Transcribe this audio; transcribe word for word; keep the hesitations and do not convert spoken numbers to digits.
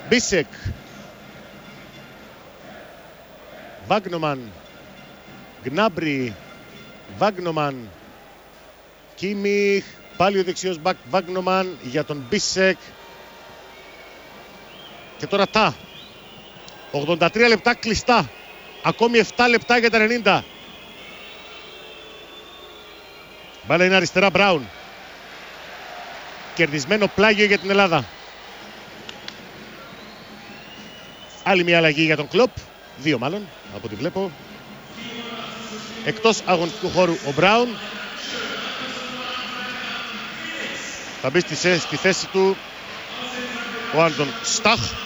Μπίσεκ. Βάγνομαν. Γκνάμπρι. Βάγνομαν. Κίμιχ. Πάλι ο δεξιός μπακ Βάγνομαν για τον Μπίσεκ. Και τώρα τα. ογδόντα τρία λεπτά κλειστά. Ακόμη επτά λεπτά για τα ενενήντα. Μπάλα είναι αριστερά, Μπράουν. Κερδισμένο πλάγιο για την Ελλάδα. Άλλη μια αλλαγή για τον Κλοπ. Δύο μάλλον, από ό,τι βλέπω. Εκτός αγωνιστικού χώρου ο Μπράουν. Θα μπει στη θέση του ο Άντων Σταχ.